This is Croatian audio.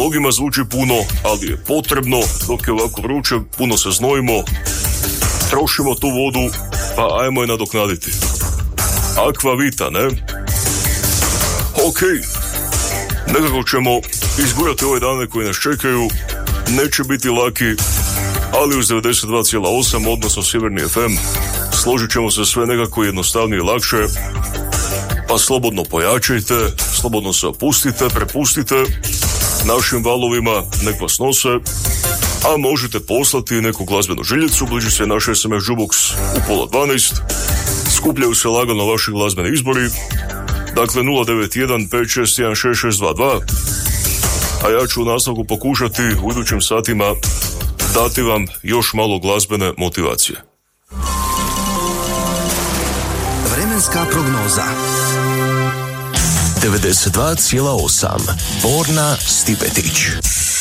Mnogima zvuči puno, ali je potrebno. Dok je ovako vruće, puno se znojimo, trošimo tu vodu, pa ajmo je nadoknaditi. Akvavita, ne? Ok, nekako ćemo izgurati ove dane koji nas čekaju. Neće biti laki, ali uz 92,8, odnosno Sjeverni FM, složit ćemo se sve nekako jednostavnije i lakše. Pa slobodno pojačajte, slobodno se opustite, prepustite našim valovima, nek vas nose, a možete poslati neku glazbenu žiljicu, bliži se naš SMS jukebox u 11:30, skupljaju se lagano vaši glazbeni izbori, dakle 091 561 6622, a ja ću u nastavku pokušati u idućim satima dati vam još malo glazbene motivacije. Vremenska prognoza 92,8 Borna Stipetić.